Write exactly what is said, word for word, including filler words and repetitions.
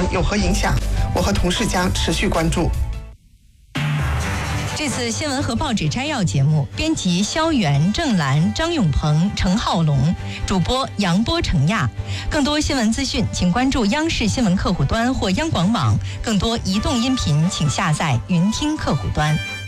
场有何影响？我和同事将持续关注。 这次新闻和报纸摘要节目，编辑肖元、郑兰、张永鹏、程浩龙，主播杨波、程亚。更多新闻资讯，请关注央视新闻客户端或央广网。更多移动音频，请下载云听客户端。